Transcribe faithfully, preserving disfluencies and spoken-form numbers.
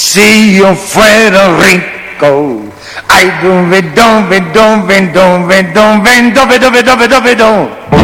See you, Federico. I do it, don't it, don't it, don't it, don't it, don't it, don't it, don't it, don't it.